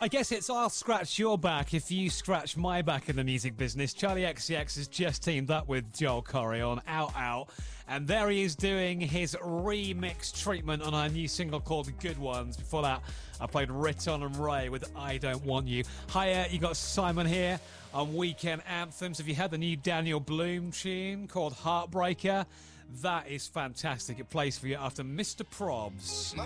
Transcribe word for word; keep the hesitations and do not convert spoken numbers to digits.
I guess it's I'll scratch your back if you scratch my back in the music business. Charlie X C X has just teamed up with Joel Corry on Out Out, and there he is doing his remix treatment on our new single called Good Ones. Before that, I played Riton and Ray with I Don't Want You. Hiya, you got Simon here on Weekend Anthems. Have you heard the new Daniel Bloom tune called Heartbreaker? That is fantastic. It plays for you after Mister Probs.